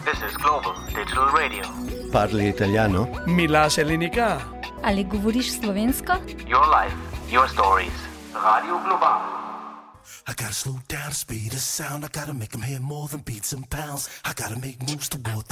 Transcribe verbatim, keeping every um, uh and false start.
This is Global Digital Radio. Parli italiano? Milaš Elinika. Ali govoriš slovensko? Your life, your stories. Radio Global. I gotta slow down the speed of sound. I gotta make them hear more than beats and pounds. I gotta make moves toward the